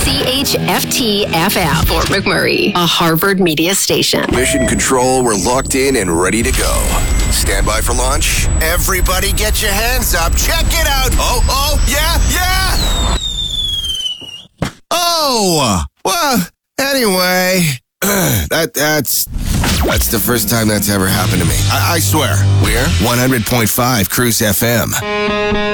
CHFT-FM, Fort McMurray, a Harvard media station. Mission Control, we're locked in and ready to go. Stand by for launch. Everybody get your hands up. Check it out. Oh, yeah. Oh, well, anyway, that's the first time that's ever happened to me. I swear. We're 100.5 Cruise FM.